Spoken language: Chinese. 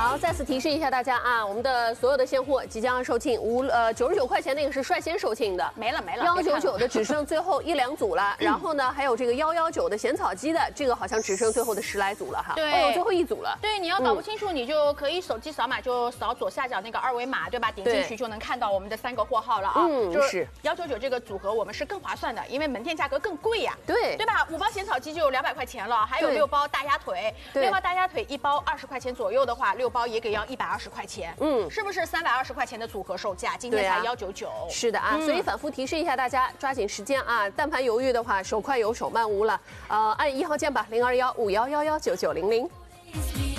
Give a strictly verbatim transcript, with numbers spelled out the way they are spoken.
好，再次提示一下大家啊，我们的所有的现货即将要售罄，五呃九十九块钱那个是率先售罄的， 没了没了。 幺九九的只剩最后一两组了，然后呢还有这个幺幺九的咸草鸡的，这个好像只剩最后的十来组了哈。 对， 哦，有最后一组了。 对，你要搞不清楚，你就可以手机扫码，就扫左下角那个二维码，对吧？点进去就能看到我们的三个货号了啊。 嗯， 就是幺九九这个组合，我们是更划算的，因为门店价格更贵呀。 对， 对吧？五包咸草鸡就有两百块钱了，还有六包大鸭腿，六包大鸭腿一包二十块钱左右的话，六包也给要一百二十块钱。嗯，是不是三百二十块钱的组合售价？今天才幺九九。 是的啊，所以反复提示一下大家，抓紧时间啊！但凡犹豫的话，手快有手慢无了。呃，按一号键吧，零二幺五幺幺幺九九零零。